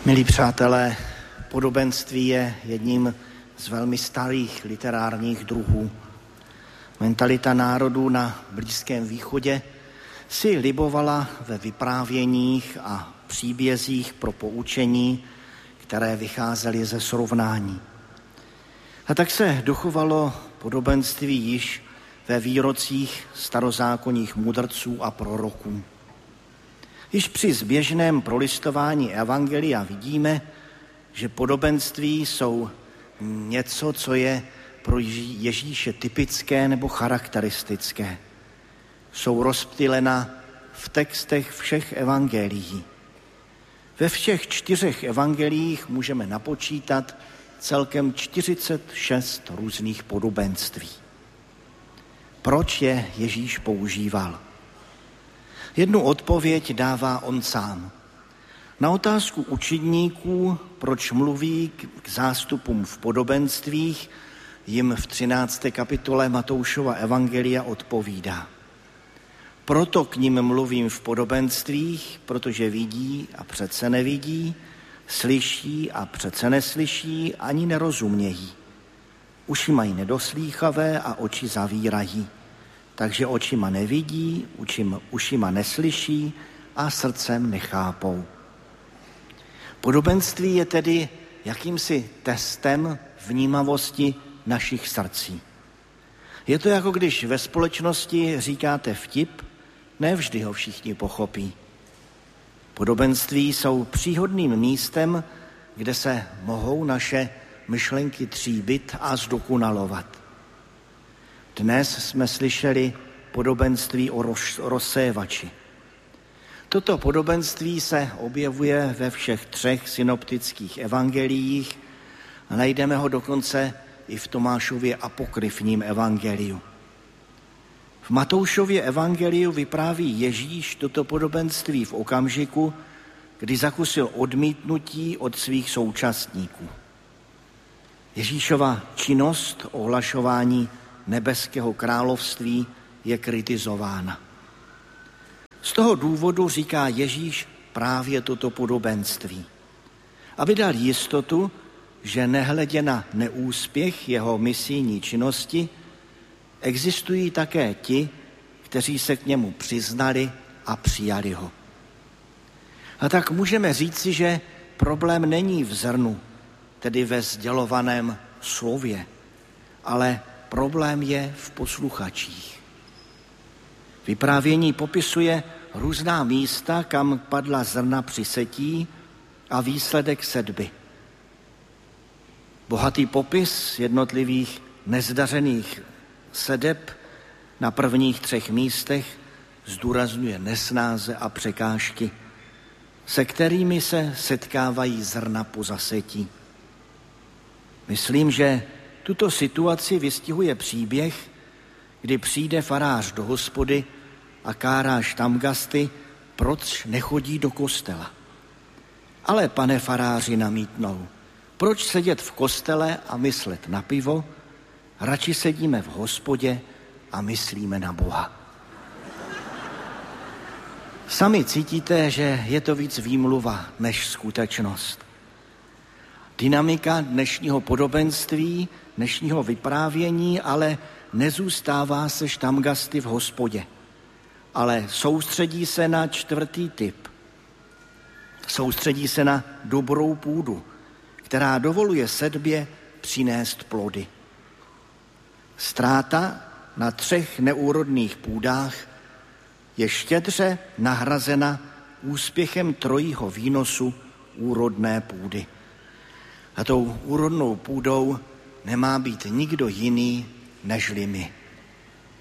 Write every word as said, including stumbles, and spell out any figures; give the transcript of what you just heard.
Milí přátelé, podobenství je jedním z velmi starých literárních druhů. Mentalita národů na Blízkém východě si libovala ve vyprávěních a příbězích pro poučení, které vycházely ze srovnání. A tak se dochovalo podobenství již ve výrocích starozákonních mudrců a proroků. Již při zběžném prolistování evangelia vidíme, že podobenství jsou něco, co je pro Ježíše typické nebo charakteristické. Jsou rozptylena v textech všech evangelií. Ve všech čtyřech evangeliích můžeme napočítat celkem čtyřicet šest různých podobenství. Proč je Ježíš používal? Jednu odpověď dává on sám. Na otázku učedníků, proč mluví k zástupům v podobenstvích, jim v třinácté kapitole Matoušova evangelia odpovídá. Proto k nim mluvím v podobenstvích, protože vidí a přece nevidí, slyší a přece neslyší, ani nerozumějí. Uši mají nedoslýchavé a oči zavírají. Takže očima nevidí, učim, ušima neslyší a srdcem nechápou. Podobenství je tedy jakýmsi testem vnímavosti našich srdcí. Je to jako když ve společnosti říkáte vtip, nevždy ho všichni pochopí. Podobenství jsou příhodným místem, kde se mohou naše myšlenky tříbit a zdokonalovat. Dnes jsme slyšeli podobenství o rozsévači. Toto podobenství se objevuje ve všech třech synoptických evangeliích a najdeme ho dokonce i v Tomášově apokryfním evangeliu. V Matoušově evangeliu vypráví Ježíš toto podobenství v okamžiku, kdy zakusil odmítnutí od svých současníků. Ježíšova činnost ohlašování nebeského království je kritizována. Z toho důvodu říká Ježíš právě toto podobenství, aby dal jistotu, že nehledě na neúspěch jeho misijní činnosti, existují také ti, kteří se k němu přiznali a přijali ho. A tak můžeme říci, že problém není v zrnu, tedy ve sdělovaném slově, ale problém je v posluchačích. Vyprávění popisuje různá místa, kam padla zrna při setí a výsledek setby. Bohatý popis jednotlivých nezdařených sedeb na prvních třech místech zdůrazňuje nesnáze a překážky, se kterými se setkávají zrna po zasetí. Myslím, že tuto situaci vystihuje příběh, kdy přijde farář do hospody a kárá štamgasty, proč nechodí do kostela. Ale pane faráři, namítnou, proč sedět v kostele a myslet na pivo, radši sedíme v hospodě a myslíme na Boha. Sami cítíte, že je to víc výmluva než skutečnost. Dynamika dnešního podobenství, dnešního vyprávění, ale nezůstává se štamgasty v hospodě, ale soustředí se na čtvrtý typ. Soustředí se na dobrou půdu, která dovoluje sedbě přinést plody. Ztráta na třech neúrodných půdách je štědře nahrazena úspěchem trojího výnosu úrodné půdy. A tou úrodnou půdou nemá být nikdo jiný nežli my.